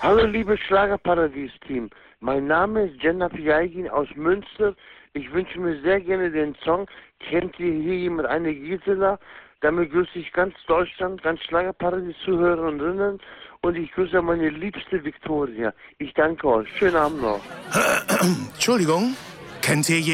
Hallo liebes Schlagerparadies-Team, mein Name ist Jenna Piagin aus Münster. Ich wünsche mir sehr gerne den Song Kennt ihr hier jemand eine Gisela? Damit grüße ich ganz Deutschland, ganz Schlagerparadies-Zuhörerinnen und ich grüße meine liebste Viktoria. Ich danke euch. Schönen Abend noch. Entschuldigung, kennt ihr